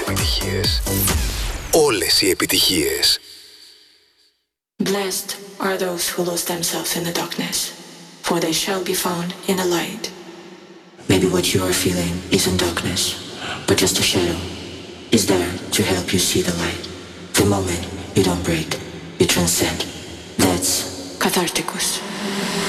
επιτυχίες. Όλες οι επιτυχίες. Blessed are those who lose themselves in the darkness, for they shall be found in the light. Maybe what you are feeling isn't darkness, but just a shadow is there to help you see the light. The moment you don't break, you transcend. That's Catharticus.